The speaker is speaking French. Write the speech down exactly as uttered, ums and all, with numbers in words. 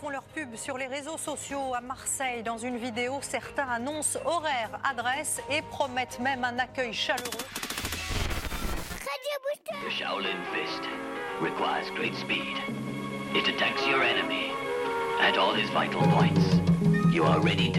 font leur pub sur les réseaux sociaux à Marseille. Dans une vidéo, certains annoncent horaire, adresse et promettent même un accueil chaleureux. The Shaolin Fist requires great speed. It attacks your enemy at all his vital points. You are ready to